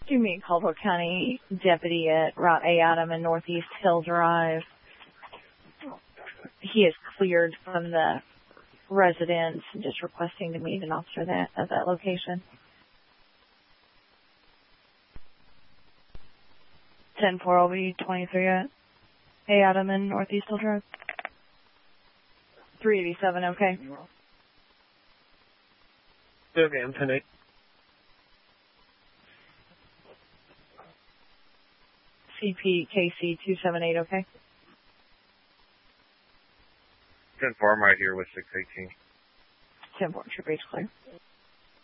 Do me Caldwell County deputy at Route A Adam and Northeast Hill Drive. He is cleared from the residence and just requesting to meet an officer at that location. 10-4 OB 23 at A Adam and Northeast Hill Drive. 387, okay. Okay, I'm 10-8. CPKC 278, okay. 10-4, I'm right here with 618. 10-4, trip H clear.